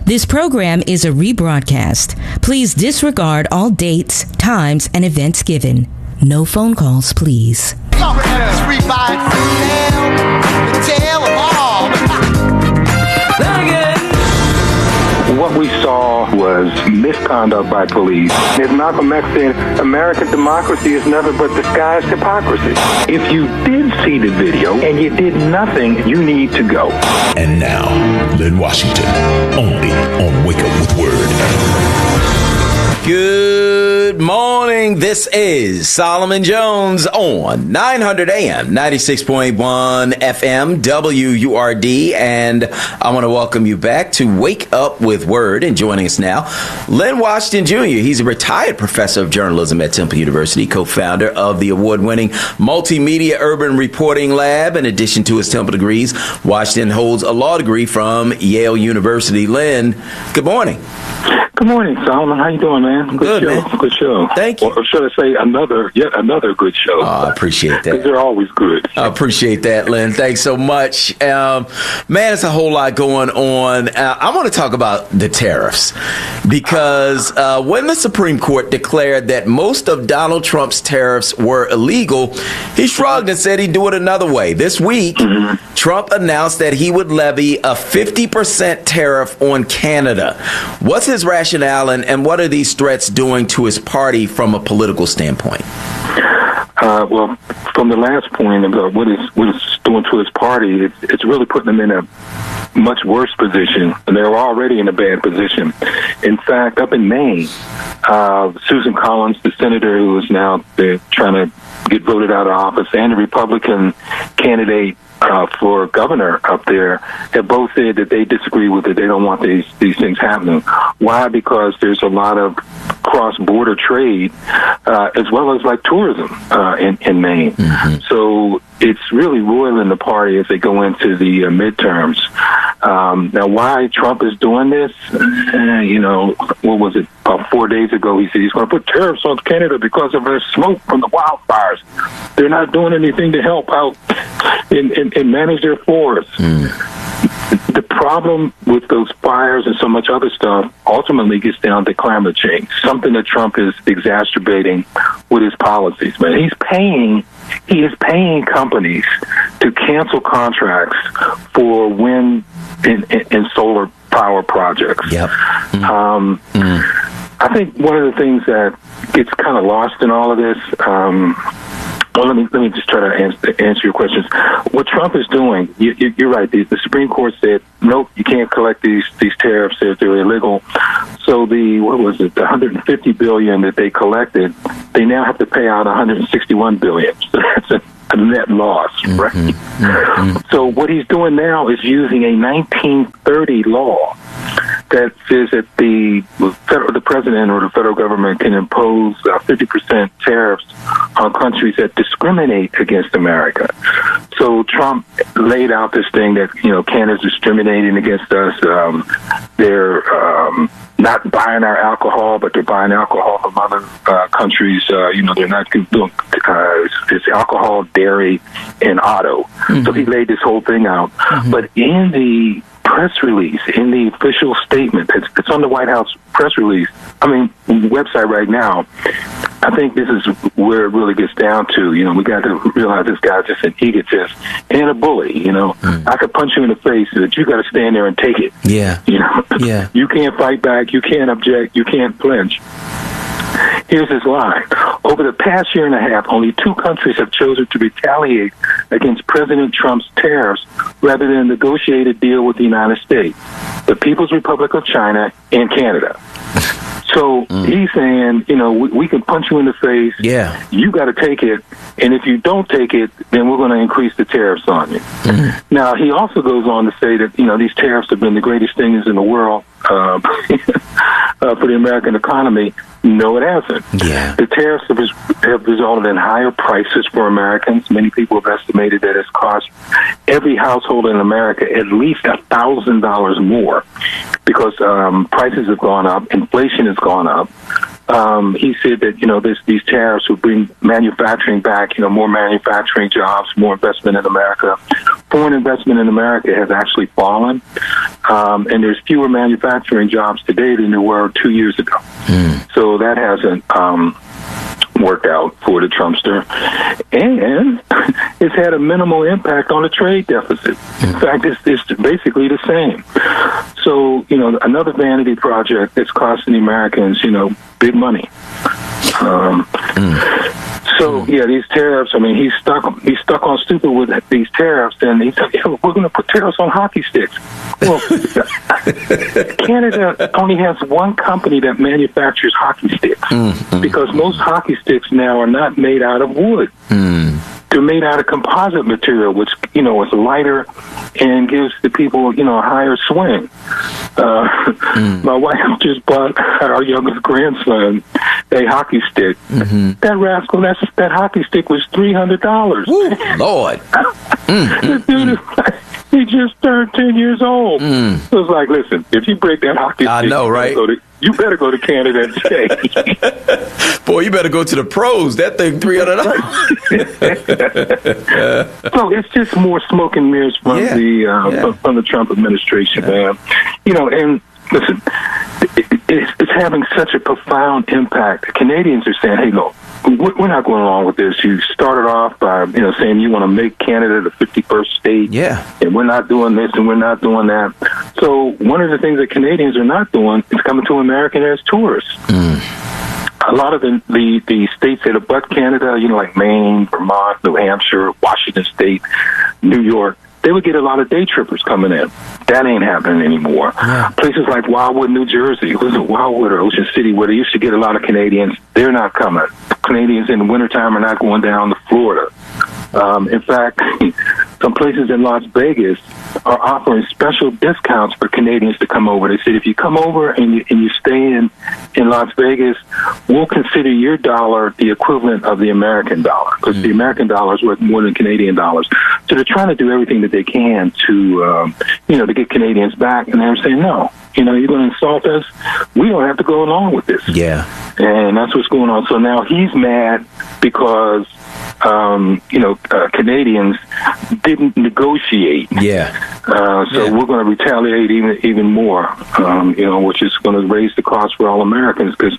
This program is a rebroadcast. Please disregard all dates, times, and events given. No phone calls, please. What we saw was misconduct by police. As Malcolm X said, American democracy is never but disguised hypocrisy. If you did see the video and you did nothing, you need to go. And now, Lynn Washington, only on Wake Up With Word. Good morning. This is Solomon Jones on 900 AM, 96.1 FM, WURD. And I want to welcome you back to Wake Up With Word. And joining us now, Lynn Washington Jr. He's a retired professor of journalism at Temple University, co-founder of the award-winning Multimedia Urban Reporting Lab. In addition to his Temple degrees, Washington holds a law degree from Yale University. Lynn, good morning. Good morning, Solomon. How you doing, man? Good, show. man. Good show. Thank you. Or should I say yet another good show? Oh, I appreciate that. They're always good. I appreciate that, Lynn. Thanks so much. Man, it's a whole lot going on. I want to talk about the tariffs because when the Supreme Court declared that most of Donald Trump's tariffs were illegal, he shrugged and said he'd do it another way. This week, Trump announced that he would levy a 50% tariff on Canada. What's his rationale, and what are these threats doing to his party from a political standpoint? Well, from the last point about what it's doing to his party, it's really putting them in a much worse position, and they're already in a bad position. In fact, up in Maine, Susan Collins, the senator who is now trying to get voted out of office, and the Republican candidate for governor up there have both said that they disagree with it. They don't want these things happening. Why? Because there's a lot of cross-border trade as well as like tourism in Maine. So it's really roiling the party as they go into the midterms. Now, why Trump is doing this? What was it? About 4 days ago, he said he's going to put tariffs on Canada because of the smoke from the wildfires. They're not doing anything to help out and manage their forests. The problem with those fires and so much other stuff ultimately gets down to climate change, something that Trump is exacerbating with his policies. Man, he is paying companies to cancel contracts for wind and solar power projects. Yep. I think one of the things that gets kind of lost in all of this, well, let me just try to answer your questions. What Trump is doing, you're right. The Supreme Court said, nope, you can't collect these tariffs if they're illegal. So the $150 billion that they collected, they now have to pay out $161 billion. So that's a net loss, right? So what he's doing now is using a 1930 law that says that the president or the federal government can impose 50% tariffs on countries that discriminate against America. So Trump laid out this thing that, Canada's discriminating against us. They're not buying our alcohol, but they're buying alcohol from other countries. They're not doing it's alcohol, dairy, and auto. So he laid this whole thing out. But in the press release, in the official statement, it's on the White House press release, website right now, I think this is where it really gets down to. We got to realize this guy's just an egotist and a bully. I could punch you in the face, but you got to stand there and take it. Yeah. Yeah. You can't fight back. You can't object. You can't flinch. Here's his line. Over the past year and a half, only 2 countries have chosen to retaliate against President Trump's tariffs rather than negotiate a deal with the United States: the People's Republic of China and Canada. So he's saying, we can punch you in the face. Yeah. You got to take it. And if you don't take it, then we're going to increase the tariffs on you. Now, he also goes on to say that, these tariffs have been the greatest things in the world for the American economy. No, it hasn't. Yeah. The tariffs have resulted in higher prices for Americans. Many people have estimated that it's cost every household in America at least $1,000 more because prices have gone up, inflation has gone up. He said that, these tariffs will bring manufacturing back, more manufacturing jobs, more investment in America. Foreign investment in America has actually fallen. and there's fewer manufacturing jobs today than there were 2 years ago. So that hasn't worked out for the Trumpster, and it's had a minimal impact on the trade deficit. In fact, it's basically the same. So, another vanity project that's costing the Americans, big money. So these tariffs. I mean, he's stuck on stupid with these tariffs, and he said, "We're going to put tariffs on hockey sticks." Well, Canada only has one company that manufactures hockey sticks because most hockey sticks now are not made out of wood. They're made out of composite material, which is lighter and gives the people a higher swing. My wife just bought our youngest grandson a hockey stick. That rascal, that hockey stick was $300. Lord, the dude, he just turned 10 years old. So it's like, listen, if you break that hockey stick, I know, right? You better go to Canada and stay. Boy, you better go to the pros. That thing $300. So it's just more smoke and mirrors from the Trump administration, man. And listen, it's having such a profound impact. Canadians are saying, "Hey, look, we're not going along with this. You started off by saying you want to make Canada the 51st state, and we're not doing this and we're not doing that." So one of the things that Canadians are not doing is coming to America as tourists. A lot of the states that abut Canada, like Maine, Vermont, New Hampshire, Washington State, New York, they would get a lot of day trippers coming in. That ain't happening anymore. Places like Wildwood, New Jersey, Wildwood or Ocean City, where they used to get a lot of Canadians, they're not coming. Canadians in the wintertime are not going down to Florida. In fact, some places in Las Vegas are offering special discounts for Canadians to come over. They said, if you come over and you stay in Las Vegas, we'll consider your dollar the equivalent of the American dollar, because the American dollar is worth more than Canadian dollars. So they're trying to do everything that they can to, to get Canadians back. And they're saying, no, you're going to insult us. We don't have to go along with this. Yeah. And that's what's going on. So now he's mad because Canadians didn't negotiate. So we're going to retaliate even more, which is going to raise the cost for all Americans, because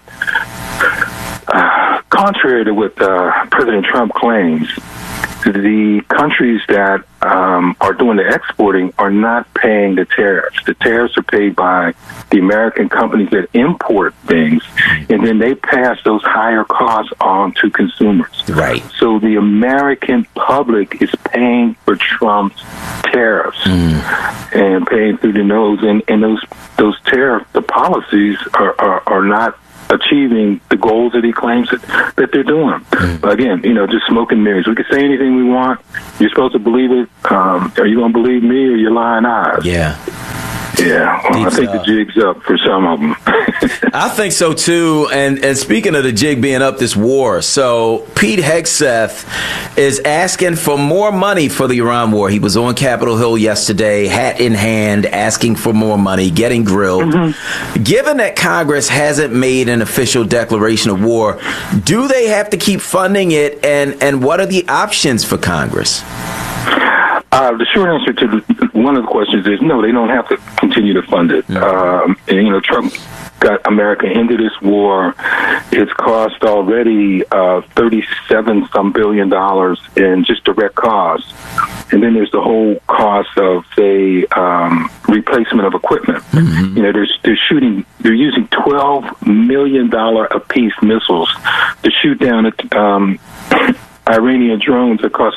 contrary to what President Trump claims, the countries that are doing the exporting are not paying the tariffs. The tariffs are paid by the American companies that import things, and then they pass those higher costs on to consumers. Right. So the American public is paying for Trump's tariffs and paying through the nose, and those tariff, the policies are not achieving the goals that he claims that they're doing. Again, just smoke and mirrors. We can say anything we want. You're supposed to believe it. Are you going to believe me or your lying eyes? Yeah, well, I think the jig's up for some of them. I think so, too. And speaking of the jig being up, this war, so Pete Hegseth is asking for more money for the Iran war. He was on Capitol Hill yesterday, hat in hand, asking for more money, getting grilled. Given that Congress hasn't made an official declaration of war, do they have to keep funding it, and what are the options for Congress? The short answer to one of the questions is no, they don't have to continue to fund it. And, Trump got America into this war. It's cost already $37-some billion in just direct costs. And then there's the whole cost of, say, replacement of equipment. They're using $12 million apiece missiles to shoot down at Iranian drones that cost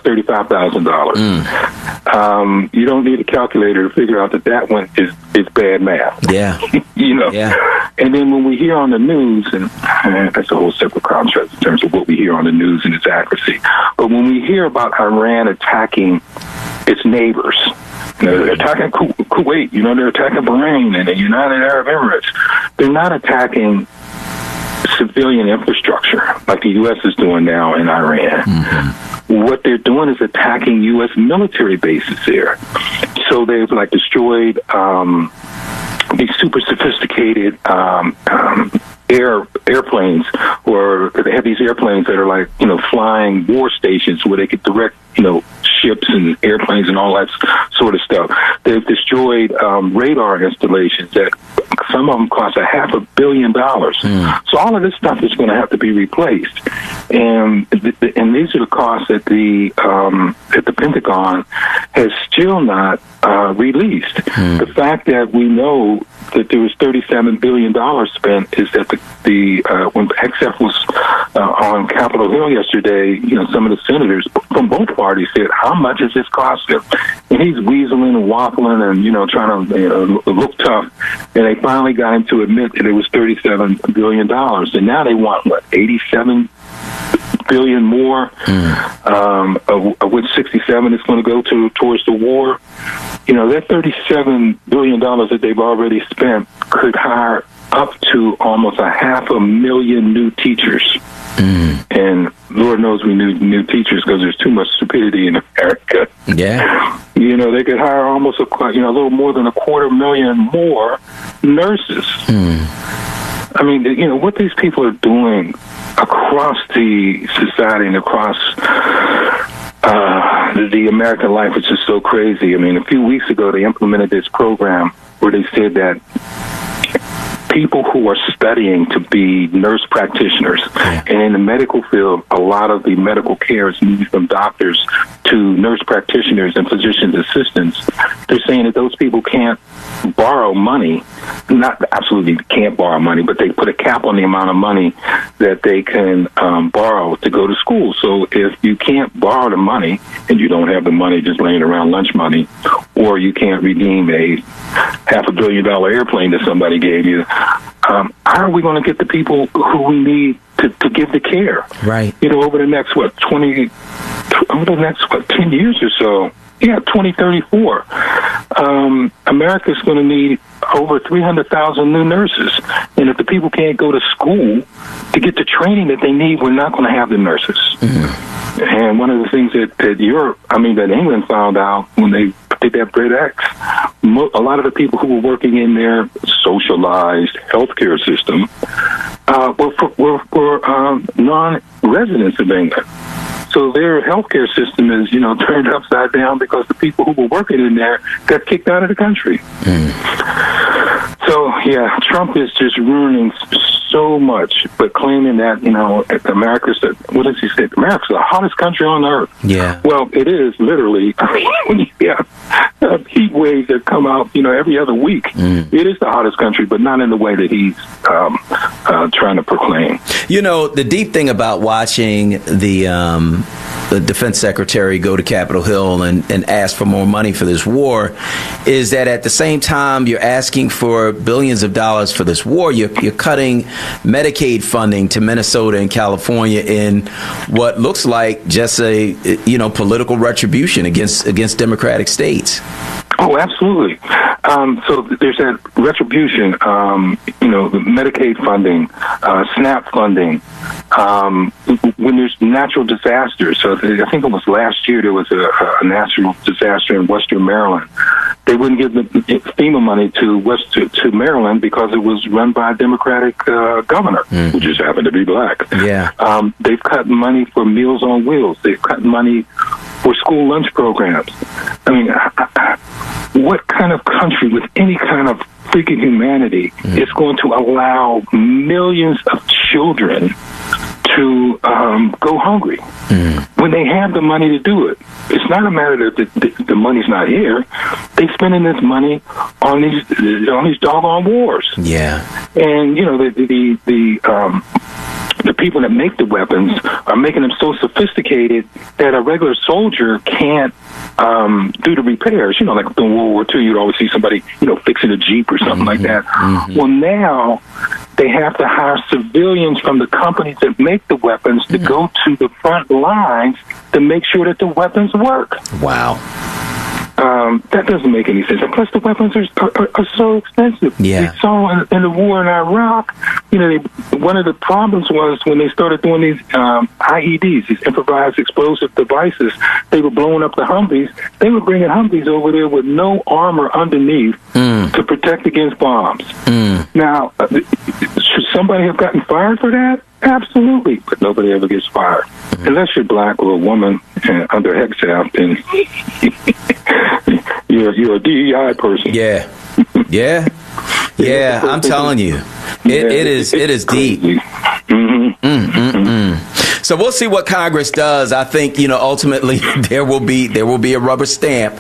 $35,000. You don't need a calculator to figure out that one is bad math. And then when we hear on the news, and that's a whole separate contrast in terms of what we hear on the news and its accuracy, but when we hear about Iran attacking its neighbors, they're attacking Kuwait, they're attacking Bahrain and the United Arab Emirates, they're not attacking civilian infrastructure like the U.S. is doing now in Iran. What they're doing is attacking U.S. military bases there. So they've destroyed these super sophisticated airplanes, or they have these airplanes that are flying war stations where they could direct ships and airplanes and all that sort of stuff. They've destroyed radar installations that some of them cost $500 million. So all of this stuff is going to have to be replaced, and these are the costs that the Pentagon has still not released. The fact that we know that there was $37 billion spent is that when XF was on Capitol Hill yesterday, some of the senators from both parties said, "How much is this costing?" And he's weaseling and waffling and trying to look tough. And they finally got him to admit that it was $37 billion. And now they want $87 billion more, of which 67 is going to go towards the war. That $37 billion that they've already spent could hire up to almost 500,000 new teachers. And Lord knows we need new teachers because there's too much stupidity in America. Yeah. They could hire almost a little more than 250,000 more nurses. I mean, what these people are doing across the society and across the American life is just so crazy. I mean, a few weeks ago, they implemented this program where they said that people who are studying to be nurse practitioners, and in the medical field, a lot of the medical care is moved from doctors to nurse practitioners and physician's assistants. They're saying that those people can't borrow money, not absolutely can't borrow money, but they put a cap on the amount of money that they can borrow to go to school. So if you can't borrow the money and you don't have the money just laying around, lunch money, or you can't redeem a $500 million airplane that somebody gave you, how are we going to get the people who we need to give the care? Right. Over the next 10 years or so. Yeah, 2034. America's going to need over 300,000 new nurses. And if the people can't go to school to get the training that they need, we're not going to have the nurses. And one of the things that England found out when they did that Brexit, a lot of the people who were working in their socialized healthcare system were non-residents of England. So their healthcare system is, turned upside down because the people who were working in there got kicked out of the country. So, yeah, Trump is just ruining so much, but claiming that, America's the hottest country on earth. Yeah. Well, it is literally. When you have heat waves that come out, every other week, it is the hottest country, but not in the way that he's trying to proclaim. The deep thing about watching the defense secretary go to Capitol Hill and ask for more money for this war is that at the same time you're asking for billions of dollars for this war, you're cutting Medicaid funding to Minnesota and California in what looks like just a political retribution against democratic states. Oh, absolutely. So there's that retribution, the Medicaid funding, SNAP funding, when there's natural disasters. So I think it was last year there was a natural disaster in Western Maryland. They wouldn't give the FEMA money to Maryland because it was run by a Democratic governor, who just happened to be black. Yeah. They've cut money for Meals on Wheels. They've cut money for school lunch programs. I mean, what kind of country with any kind of freaking humanity is going to allow millions of children to go hungry when they have the money to do it? It's not a matter that the money's not here. They're spending this money on these doggone wars. Yeah. And the people that make the weapons are making them so sophisticated that a regular soldier can't do the repairs. Like in World War II, you'd always see somebody, fixing a Jeep or something like that. Well, now they have to hire civilians from the companies that make the weapons to go to the front lines to make sure that the weapons work. Wow. That doesn't make any sense. And plus, the weapons are so expensive. Yeah. We saw in the war in Iraq, one of the problems was when they started doing these IEDs, these improvised explosive devices, they were blowing up the Humvees. They were bringing Humvees over there with no armor underneath to protect against bombs. Now, Should somebody have gotten fired for that? Absolutely, but nobody ever gets fired. Unless you're black or a woman under Hegseth, then you're a DEI person. Yeah. I'm telling you, it is deep. So we'll see what Congress does. I think, ultimately there will be a rubber stamp,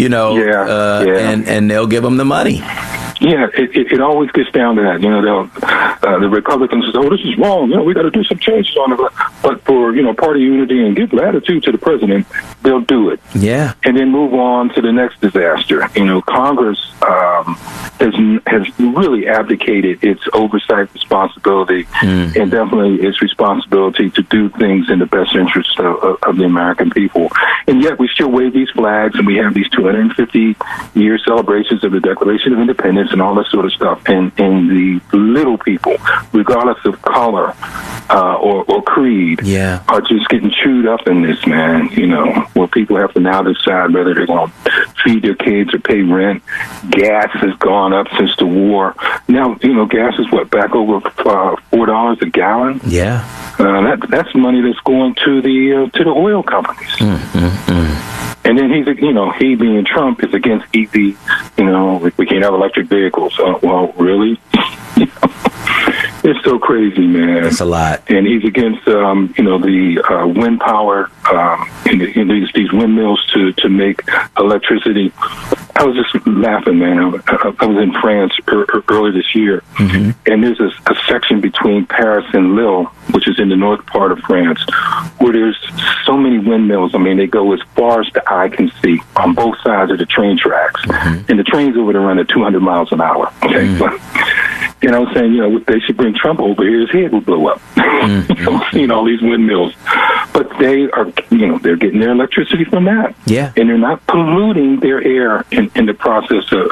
and they'll give them the money. Yeah, it always gets down to that. The Republicans say, "Oh, this is wrong. We got to do some changes on it." But for party unity and give latitude to the president, they'll do it. Yeah, and then move on to the next disaster. Congress has really abdicated its oversight responsibility and definitely its responsibility to do things in the best interest of the American people. And yet we still wave these flags, and we have these 250-year celebrations of the Declaration of Independence and all that sort of stuff. And the little people, regardless of color or creed, are just getting chewed up in this, man. Where people have to now decide whether they're going to feed their kids or pay rent. Gas has gone up since the war. Now, gas is back over $4 a gallon. Yeah, that's money that's going to the oil companies. And then he being Trump is against EV. We can't have electric vehicles. Well, really? It's so crazy, man. That's a lot. And he's against, the wind power in these windmills to make electricity. I was just laughing, man. I was in France earlier this year, and there's a section between Paris and Lille, which is in the north part of France, where there's so many windmills. I mean, they go as far as the eye can see on both sides of the train tracks. And the trains over there run at 200 miles an hour. Okay, and I was saying, they should bring Trump over here. His head would blow up. Seeing all these windmills, but they are, they're getting their electricity from that. Yeah, and they're not polluting their air in the process of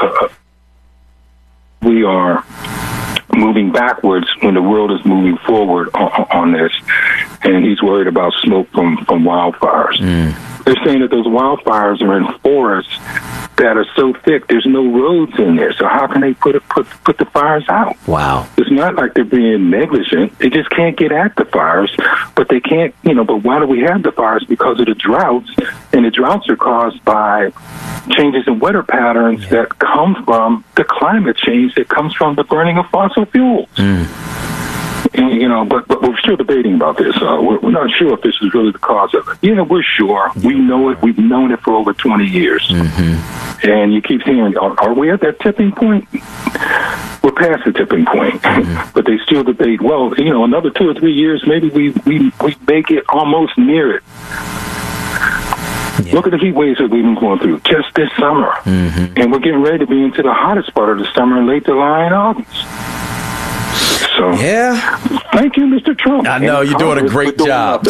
we are moving backwards when the world is moving forward on this, and he's worried about smoke from wildfires. They're saying that those wildfires are in forests that are so thick there's no roads in there. So how can they put the fires out? Wow. It's not like they're being negligent. They just can't get at the fires, but they can't, but why do we have the fires? Because of the droughts, and the droughts are caused by changes in weather patterns that come from the climate change that comes from the burning of fossil fuels. And, but we're still debating about this. We're not sure if this is really the cause of it. We're sure. We know it. We've known it for over 20 years. And you keep hearing, are we at that tipping point? We're past the tipping point. But they still debate, well, another 2 or 3 years, maybe we make it almost near it. Look at the heat waves that we've been going through just this summer. And we're getting ready to be into the hottest part of the summer in late July and August. So, thank you, Mr. Trump. I know you're doing a great job.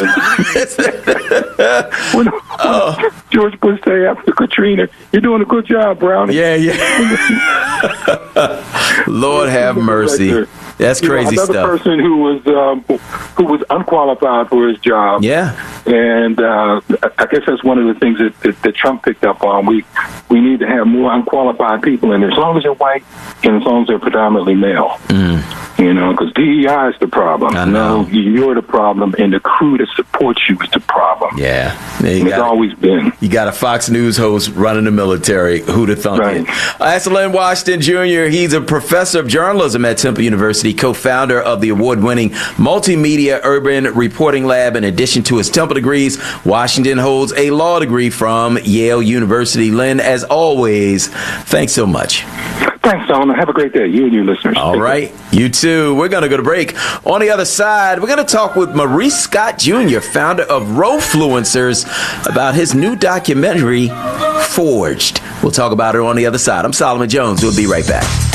George Bush say after Katrina, you're doing a good job, Brownie. Yeah. Lord have mercy. That's crazy another stuff. Another person who was unqualified for his job. Yeah. And I guess that's one of the things that Trump picked up on. We need to have more unqualified people in there, as long as they're white and as long as they're predominantly male. Because DEI is the problem. I know. No, you're the problem, and the crew that supports you is the problem. Yeah. It's always been. You got a Fox News host running the military. Who'd have thunk it? That's Lynn Washington Jr. He's a professor of journalism at Temple University, co-founder of the award-winning Multimedia Urban Reporting Lab. In addition to his Temple degrees, Washington holds a law degree from Yale University. Lynn, as always, thanks so much. Thanks, Solomon. Have a great day, you and your listeners. All right. You too. We're going to go to break. On the other side, we're going to talk with Maurice Scott Jr., founder of Rofluencers, about his new documentary, Forged. We'll talk about it on the other side. I'm Solomon Jones. We'll be right back.